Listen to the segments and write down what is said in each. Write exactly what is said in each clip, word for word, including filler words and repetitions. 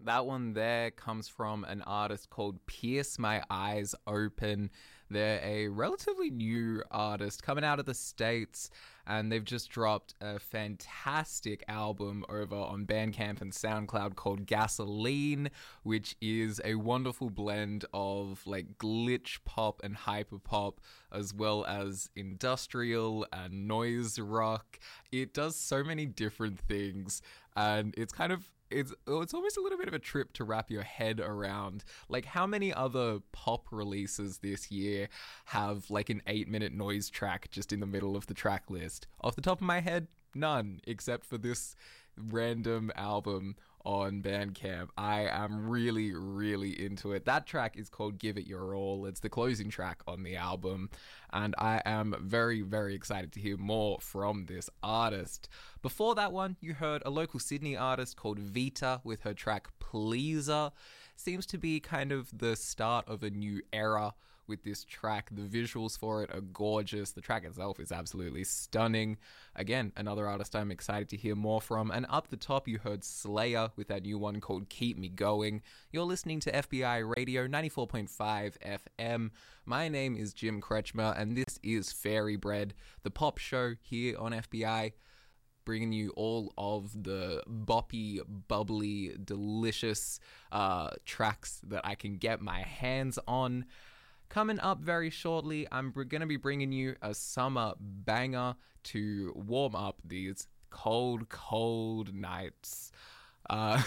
That one there comes from an artist called Pierce My Eyes Open. They're a relatively new artist coming out of the States, and they've just dropped a fantastic album over on Bandcamp and SoundCloud called Gasoline, which is a wonderful blend of like glitch pop and hyper pop, as well as industrial and noise rock. It does so many different things, and it's kind of It's it's almost a little bit of a trip to wrap your head around. Like, how many other pop releases this year have like an eight minute noise track just in the middle of the track list? Off the top of my head, none, except for this random album on Bandcamp. I am really, really into it. That track is called Give It Your All. It's the closing track on the album, and I am very, very excited to hear more from this artist. Before that one, you heard a local Sydney artist called Vita with her track Pleaser. Seems to be kind of the start of a new era with this track. The visuals for it are gorgeous. The track itself is absolutely stunning. Again, another artist I'm excited to hear more from. And up the top, you heard Slayer with that new one called Keep Me Going. You're listening to F B I Radio ninety-four point five F M. My name is Jim Kretschmer, and this is Fairy Bread, the pop show here on F B I, bringing you all of the boppy, bubbly, delicious uh, tracks that I can get my hands on. Coming up very shortly, I'm going to be bringing you a summer banger to warm up these cold, cold nights. Uh,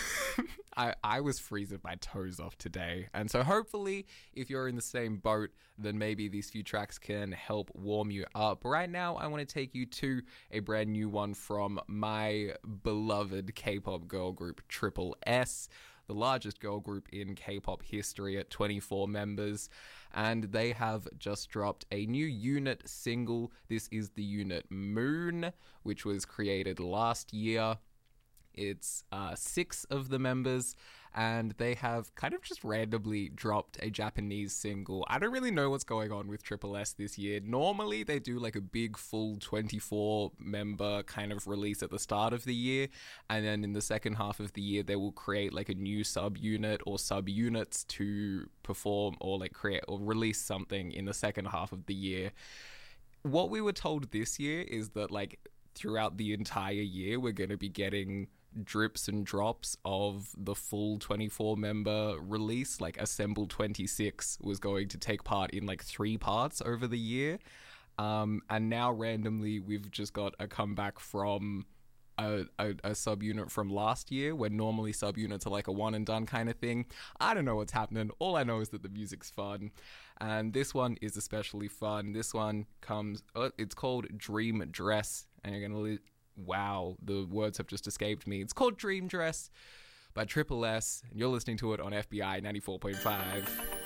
I, I was freezing my toes off today, and so hopefully if you're in the same boat, then maybe these few tracks can help warm you up. Right now, I want to take you to a brand new one from my beloved K-pop girl group Triple S, the largest girl group in K-pop history at twenty-four members, and they have just dropped a new unit single. This is the unit Moon, which was created last year. It's uh, six of the members, and they have kind of just randomly dropped a Japanese single. I don't really know what's going on with Triple S this year. Normally, they do like a big full twenty-four member kind of release at the start of the year, and then in the second half of the year, they will create like a new subunit or subunits to perform or like create or release something in the second half of the year. What we were told this year is that like throughout the entire year, we're going to be getting drips and drops of the full twenty-four member release. Like Assemble twenty-six was going to take part in like three parts over the year. Um, and now randomly we've just got a comeback from a, a, a subunit from last year, where normally subunits are like a one and done kind of thing. I don't know what's happening. All I know is that the music's fun, and this one is especially fun. This one comes, uh, it's called Dream Dress, and you're gonna li- wow, the words have just escaped me. It's called Dream Dress by Triple S, and you're listening to it on F B I ninety-four point five.